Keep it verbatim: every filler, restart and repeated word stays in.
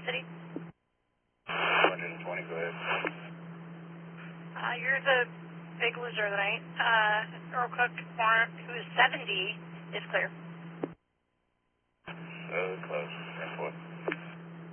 City. one twenty, go ahead. Uh, you're the big loser of the night. Uh, Earl Cook, who is seventy, is clear.